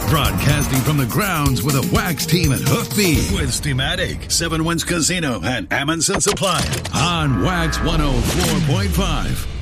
Broadcasting from the grounds with a wax team at Hook Feed. With Steamatic, 7 Winds Casino, and Amundsen Supply. On Wax 104.5.